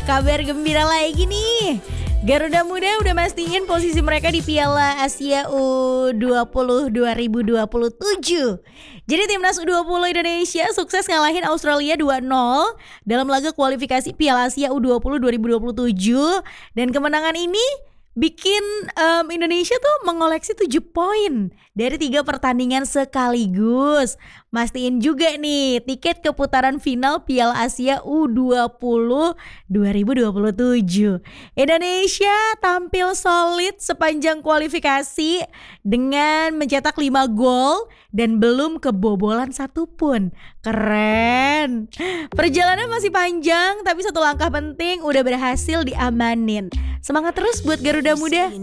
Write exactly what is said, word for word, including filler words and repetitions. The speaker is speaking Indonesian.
kabar gembira lagi nih. Garuda Muda udah mastiin posisi mereka di Piala Asia U dua puluh dua ribu dua puluh tujuh. Jadi timnas U dua puluh Indonesia sukses ngalahin Australia dua nol dalam laga kualifikasi Piala Asia U dua puluh dua ribu dua puluh tujuh. Dan kemenangan ini bikin um, Indonesia tuh mengoleksi tujuh poin dari tiga pertandingan sekaligus. Mastiin juga nih tiket ke putaran final Piala Asia U dua puluh dua ribu dua puluh tujuh. Indonesia tampil solid sepanjang kualifikasi dengan mencetak lima gol dan belum kebobolan satupun. Keren. Perjalanan masih panjang tapi satu langkah penting udah berhasil diamanin. Semangat terus buat Garuda Muda.